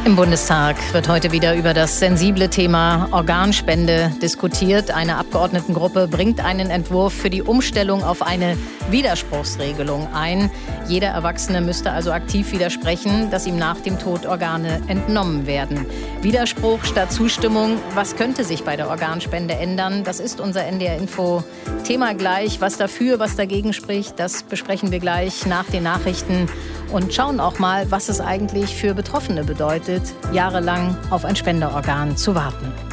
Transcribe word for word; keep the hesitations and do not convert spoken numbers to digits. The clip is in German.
Im Bundestag wird heute wieder über das sensible Thema Organspende diskutiert. Eine Abgeordnetengruppe bringt einen Entwurf für die Umstellung auf eine Widerspruchsregelung ein. Jeder Erwachsene müsste also aktiv widersprechen, dass ihm nach dem Tod Organe entnommen werden. Widerspruch statt Zustimmung. Was könnte sich bei der Organspende ändern? Das ist unser N D R-Info Thema gleich. Was dafür, was dagegen spricht, das besprechen wir gleich nach den Nachrichten und schauen auch mal, was es eigentlich für Betroffene bedeutet, jahrelang auf ein Spenderorgan zu warten.